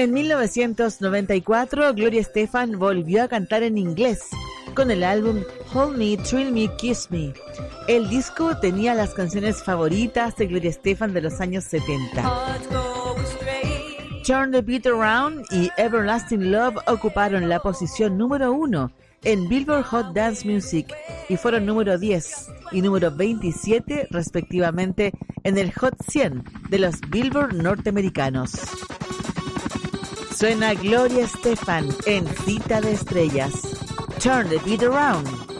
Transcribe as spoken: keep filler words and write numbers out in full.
En mil novecientos noventa y cuatro, Gloria Estefan volvió a cantar en inglés con el álbum Hold Me, Thrill Me, Kiss Me. El disco tenía las canciones favoritas de Gloria Estefan de los años setenta. Turn the Beat Around y Everlasting Love ocuparon la posición número uno en Billboard Hot Dance Music y fueron número diez y número veintisiete respectivamente en el Hot cien de los Billboard norteamericanos. Suena Gloria Estefan en Cita de Estrellas. Turn the Beat Around.